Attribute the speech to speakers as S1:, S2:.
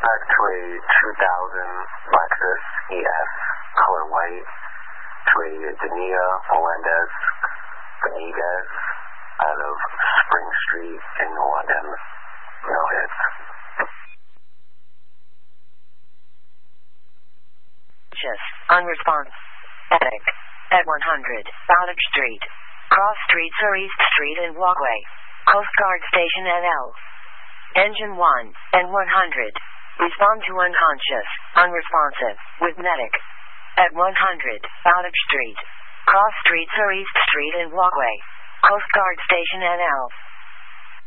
S1: X-ray 2000 Lexus ES, color white, to a Dania Melendez Benitez out of Spring Street in London. No hits.
S2: Unresponsive. Attic. At 100 Balloch Street. Cross Street, Sir East Street and Walkway. Coast Guard Station NL. Engine 1 and 100. Respond to unconscious, unresponsive, with medic. At 100 Balloch Street. Cross Street, Sir East Street and Walkway. Coast Guard Station NL.